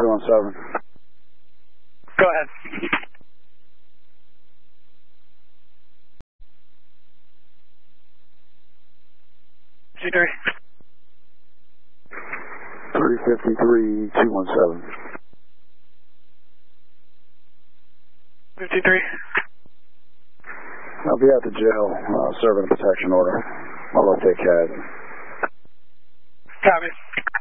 217. Go ahead. C3. 353, 217. 53. I'll be at the jail, serving a protection order. I'll locate CAD. Copy.